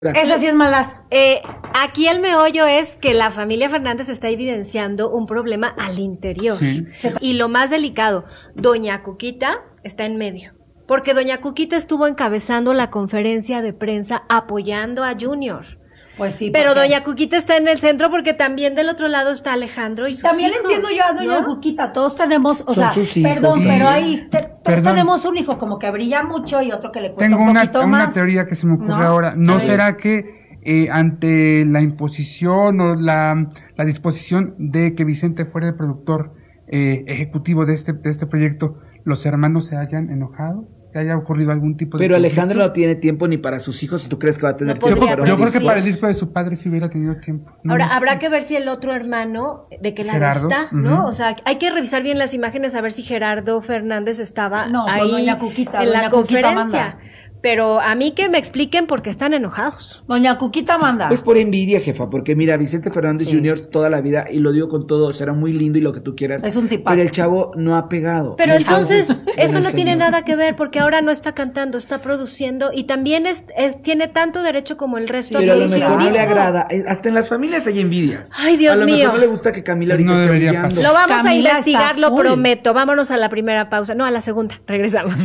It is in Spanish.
Esa sí es maldad. Aquí el meollo es que la familia Fernández está evidenciando un problema al interior. Sí. Y lo más delicado, doña Cuquita está en medio. Porque doña Cuquita estuvo encabezando la conferencia de prensa apoyando a Junior. Pues sí. Pero porque... doña Cuquita está en el centro porque también del otro lado está Alejandro y sus También hijos, entiendo yo a doña ¿no? Cuquita, todos tenemos, o Son sea, sus hijos, perdón, sí. pero ahí todos Perdón. tenemos un hijo como que brilla mucho y otro que le cuesta Tengo un poquito una más. teoría que se me ocurre ¿No? ahora. ¿No A ver. será que ante la imposición o la disposición de que Vicente fuera el productor ejecutivo de este proyecto, los hermanos se hayan enojado? ¿Que haya ocurrido algún tipo de Pero conflicto? Alejandro no tiene tiempo ni para sus hijos, si tú crees que va a tener No tiempo podría, para Yo un creo que disco. para el disco de su padre sí hubiera tenido tiempo. No Ahora, lo sé. habrá que ver si el otro hermano, de qué lado Gerardo, está, ¿no? ujú. O sea, hay que revisar bien las imágenes a ver si Gerardo Fernández estaba No, pues ahí doña Cuquita, en la doña Cuquita conferencia. manda. Pero a mí que me expliquen por qué están enojados. Doña Cuquita manda. Pues por envidia, jefa, porque mira, Vicente Fernández Jr. toda la vida, y lo digo con todo, será muy lindo y lo que tú quieras. Es un tipazo. Pero el chavo no ha pegado. Pero entonces, con eso el no tiene señor. nada que ver porque ahora no está cantando, está produciendo y también tiene tanto derecho como el resto Pero a lo producir mejor un no le disco. agrada. Hasta en las familias hay envidias. Ay, Dios a lo mío. mejor no le gusta que Camila ahorita No esté debería brillando. pasar. Lo vamos a Camila investigar, está lo full. prometo. Vámonos a la primera pausa. No, a la segunda. Regresamos.